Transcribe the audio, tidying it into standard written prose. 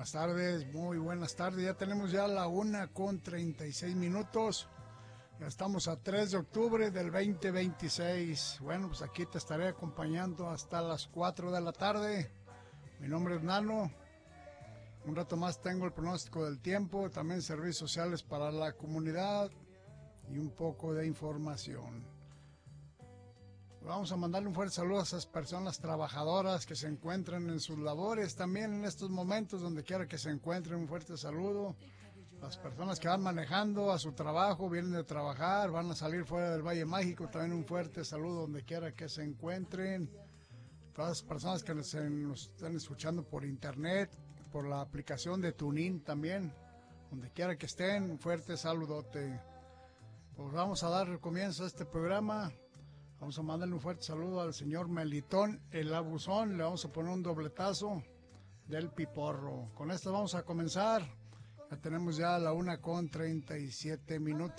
buenas tardes, muy buenas tardes. Ya tenemos ya la 1:36. Ya estamos a 3 de octubre del 2026. Bueno, pues aquí te estaré acompañando hasta las 4 de la tarde. Mi nombre es Nano. Un rato más tengo el pronóstico del tiempo, también servicios sociales para la comunidad y un poco de información. Vamos a mandarle un fuerte saludo a esas personas trabajadoras que se encuentran en sus labores también en estos momentos, donde quiera que se encuentren, un fuerte saludo. Las personas que van manejando a su trabajo, vienen de trabajar, van a salir fuera del Valle Mágico, también un fuerte saludo donde quiera que se encuentren. Todas las personas que nos están escuchando por internet, por la aplicación de TuneIn también, donde quiera que estén, un fuerte saludote. Pues vamos a dar comienzo a este programa. Vamos a mandarle un fuerte saludo al señor Melitón, el abusón. Le vamos a poner un dobletazo del piporro. Con esto vamos a comenzar. Ya tenemos ya la 1:37.